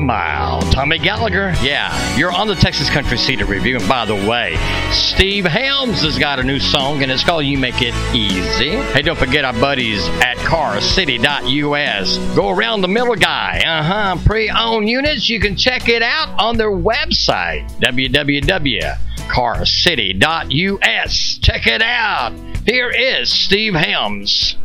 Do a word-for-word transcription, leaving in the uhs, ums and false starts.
Mile. Tommy Gallagher, yeah, you're on the Texas Country Cedar Review. And by the way, Steve Helms has got a new song, and it's called You Make It Easy. Hey, don't forget our buddies at car city dot U S. Go around the middle guy. Uh-huh. Pre-owned units, you can check it out on their website, w w w dot car city dot U S. Check it out. Here is Steve Helms.